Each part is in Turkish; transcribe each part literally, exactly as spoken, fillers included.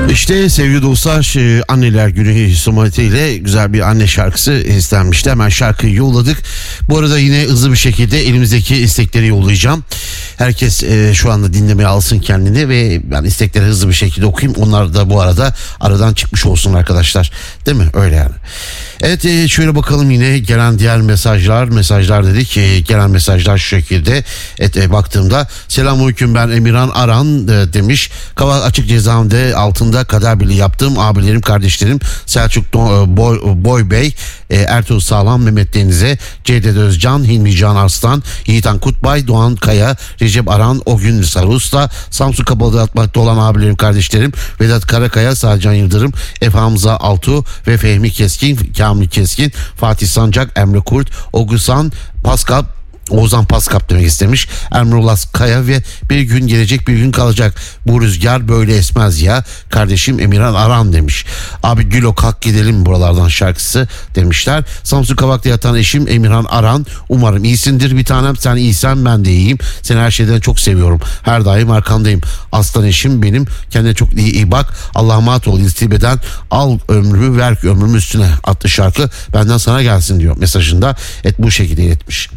İşte sevgili dostlar, anneler günü somatiyle güzel bir anne şarkısı istenmişti. Hemen şarkıyı yolladık. Bu arada yine hızlı bir şekilde elimizdeki istekleri yollayacağım. Herkes e, şu anda dinlemeye alsın kendini ve ben istekleri hızlı bir şekilde okuyayım. Onlar da bu arada aradan çıkmış olsun arkadaşlar. Değil mi? Öyle yani. Evet, e, şöyle bakalım yine gelen diğer mesajlar. Mesajlar dedik. E, gelen mesajlar şu şekilde. Evet, e, baktığımda selamünaleyküm, ben Emirhan Aran e, demiş. Kavak Açık Cezaevinde altında kader birliği yaptığım abilerim, kardeşlerim Selçuk Don, Boy, Boy Bey, e, Ertuğrul Sağlam, Mehmet Deniz'e, Cevdet Özcan, Hilmi Can Arslan, Yiğitan Kutbay, Doğan Kaya, Recep Aran, Ogün Sarus'ta, Samsun Kapalı'da atmakta olan abilerim, kardeşlerim Vedat Karakaya, Sarcan Yıldırım, Efe Hamza Altuğ ve Fehmi Keskin, Kamil Keskin, Fatih Sancak, Emre Kurt, Ogusan, Pascal, Ozan Paskap demek istemiş. Emrullah Kaya ve bir gün gelecek bir gün kalacak. Bu rüzgar böyle esmez ya. Kardeşim Emirhan Aran demiş. Abi Gülo kalk gidelim buralardan şarkısı demişler. Samsun Kavak'ta yatan eşim Emirhan Aran. Umarım iyisindir bir tanem. Sen iyisen ben de iyiyim. Seni her şeyden çok seviyorum. Her daim arkandayım. Aslan eşim benim. Kendine çok iyi, iyi bak. Allah'a emanet ol. İstibeden al ömrümü ver ömrümü üstüne adlı şarkı benden sana gelsin diyor mesajında. Et bu şekilde iletmiş.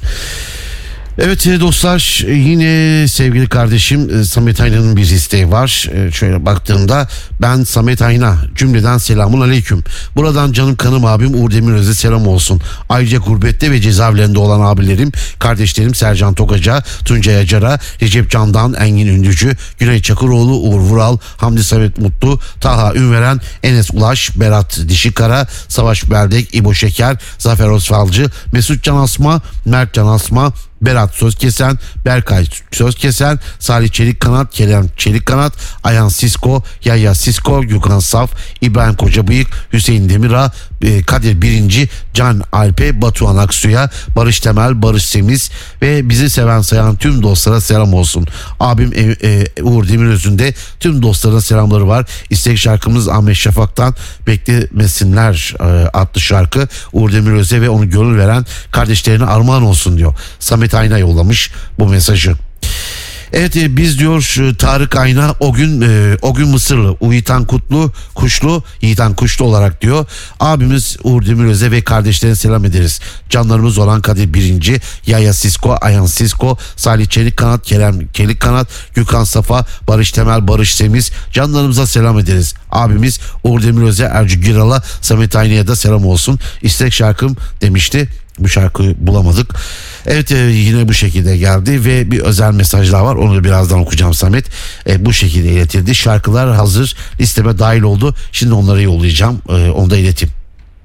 Evet dostlar, yine sevgili kardeşim Samet Ayna'nın bir isteği var. Şöyle baktığımda ben Samet Ayna, cümleden selamun aleyküm. Buradan canım kanım abim Uğur Demiröz'e selam olsun. Ayrıca gurbette ve cezaevlerinde olan abilerim, kardeşlerim Sercan Tokaca, Tuncay Acar'a, Recep Candan, Engin Ündücü, Güney Çakıroğlu, Uğur Vural, Hamdi Samet Mutlu, Taha Ünveren, Enes Ulaş, Berat Dişikara, Savaş Beldek, İbo Şeker, Zafer Osfalcı, Mesut Can Asma, Mert Can Asma, Berat Sözkesen, Berkay Sözkesen, Salih Çelikkanat, Kerem Çelikkanat, Ayhan Sisko, Yahya Sisko, Gökhan Saf, İbrahim Kocabıyık, Hüseyin Demirağ, Kadir Birinci, Can Alpe, Batuhan Aksu'ya, Barış Temel, Barış Semiz ve bizi seven sayan tüm dostlara selam olsun. Abim e, e, Uğur Demiröz'ün de tüm dostlarına selamları var. İstek şarkımız Ahmet Şafak'tan Beklemesinler e, adlı şarkı Uğur Demiröz'e ve onu gönül veren kardeşlerine armağan olsun diyor. Samet Ayna yollamış bu mesajı. Evet, biz diyor Tarık Ayna o gün e, o gün Mısırlı Yiğitan Kutlu Kuşlu Yiğitan Kuşlu olarak diyor. Abimiz Uğur Demiröz'e ve kardeşlerine selam ederiz. Canlarımız olan Kadir Birinci, Yahya Sisko, Ayhan Sisko, Salih Çelikkanat, Kerem Çelikkanat, Gökhan Safa, Barış Temel, Barış Semiz, canlarımıza selam ederiz. Abimiz Uğur Demiröz'e, Ercü Giral'a, Samet Ayna'ya da selam olsun. İstek şarkım demişti. Bu şarkıyı bulamadık. Evet, e, yine bu şekilde geldi ve bir özel mesajlar var. Onu da birazdan okuyacağım Samet. E, bu şekilde iletildi. Şarkılar hazır. Listeme dahil oldu. Şimdi onları yollayacağım. E, onu da ileteyim.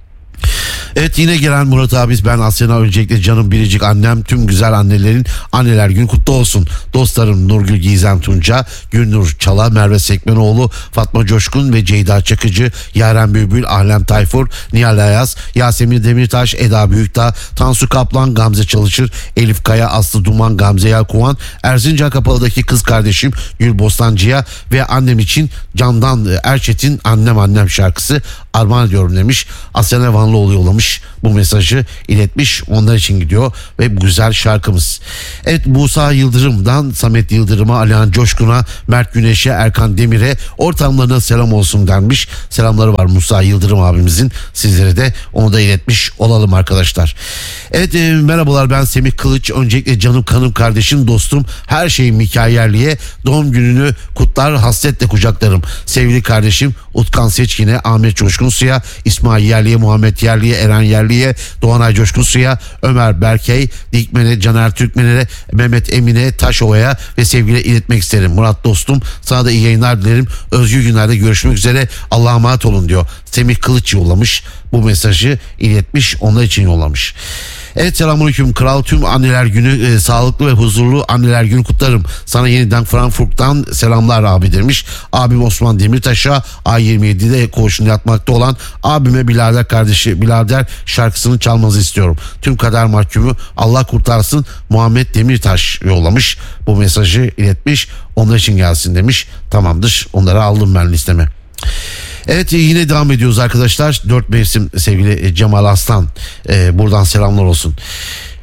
Evet, yine gelen Murat abi, ben Asya'na öncelikle canım biricik annem, tüm güzel annelerin anneler günü kutlu olsun. Dostlarım Nurgül Gizem Tunca, Gülnur Çala, Merve Sekmenoğlu, Fatma Coşkun ve Ceyda Çakıcı, Yaren Bülbül, Ahlem Tayfur, Nihal Ayaz, Yasemin Demirtaş, Eda Büyükdağ, Tansu Kaplan, Gamze Çalışır, Elif Kaya, Aslı Duman, Gamze Yelkovan, Erzincan Kapalı'daki kız kardeşim Gül Bostancı'ya ve annem için Candan Erçetin Annem Annem şarkısı armağan ediyorum demiş. Asya Vanlıoğlu yollamış bu mesajı, iletmiş, onlar için gidiyor ve bu güzel şarkımız. Evet, Musa Yıldırım'dan Samet Yıldırım'a, Alihan Coşkun'a, Mert Güneş'e, Erkan Demir'e, ortamlarına selam olsun denmiş. Selamları var Musa Yıldırım abimizin, sizlere de onu da iletmiş olalım arkadaşlar. Evet, e, merhabalar, ben Semih Kılıç. Öncelikle canım kanım kardeşim dostum, her şeyim Mikail Yerli'ye doğum gününü kutlar, hasretle kucaklarım. Sevgili kardeşim Utkan Seçkin'e, Ahmet Coşkun Su'ya, İsmail Yerli'ye, Muhammed Yerli'ye, Eren Yerli'ye, Doğanay Coşkun Su'ya, Ömer Berkey, Dikmen'e, Caner Türkmen'e, Mehmet Emine Taşova'ya ve sevgiyle iletmek isterim. Murat dostum, sana da iyi yayınlar dilerim. Özgür günlerde görüşmek üzere. Allah'a emanet olun diyor. Semih Kılıç yollamış bu mesajı, iletmiş, onlar için yollamış. Evet, selamünaleyküm kral, tüm anneler günü e, sağlıklı ve huzurlu anneler günü kutlarım. Sana yeniden Frankfurt'tan selamlar abi demiş. Abim Osman Demirtaş'a A yirmi yedi'de koğuşunda yatmakta olan abime Bilader kardeşi Bilader şarkısını çalmanızı istiyorum. Tüm kader mahkumu Allah kurtarsın Muhammed Demirtaş yollamış. Bu mesajı iletmiş, onlar için gelsin demiş. Tamamdır, onları aldım ben listeme. Evet, yine devam ediyoruz arkadaşlar. Dört mevsim sevgili Cemal Aslan. Ee, buradan selamlar olsun.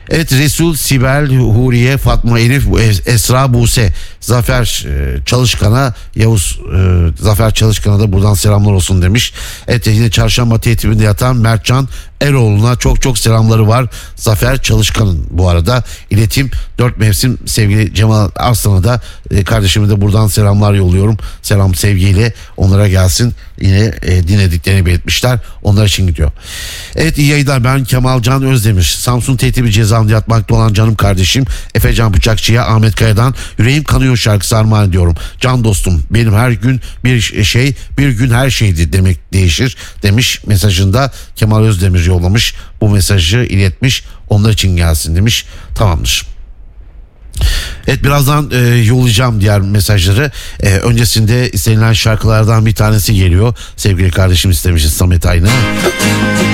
Evet, Resul, Sibel, Huriye, Fatma, Elif, Esra, Buse, Zafer e, Çalışkan'a, Yavuz e, Zafer Çalışkan'a da buradan selamlar olsun demiş. Evet, yine Çarşamba Teğetibi'nde yatan Mertcan Eroğlu'na çok çok selamları var. Zafer Çalışkan'ın bu arada iletim. Dört mevsim sevgili Cemal Arslan'a da e, kardeşime de buradan selamlar yolluyorum. Selam sevgiyle onlara gelsin. Yine e, dinlediklerini belirtmişler. Onlar için gidiyor. Evet, iyi yayınlar. Ben Kemal Can Özdemir. Samsun Teğetibi cezamda yatmakta olan canım kardeşim Efecan Bıçakçı'ya Ahmet Kaya'dan Yüreğim Kanıyor şarkısı armağan ediyorum. Can dostum, benim her gün bir şey, bir gün her şeydi demek değişir demiş mesajında. Kemal Özdemir yollamış. Bu mesajı iletmiş. Onlar için gelsin demiş. Tamamdır. Evet, birazdan e, yollayacağım diğer mesajları. E, öncesinde istenilen şarkılardan bir tanesi geliyor. Sevgili kardeşim istemiş, Samet Aynı.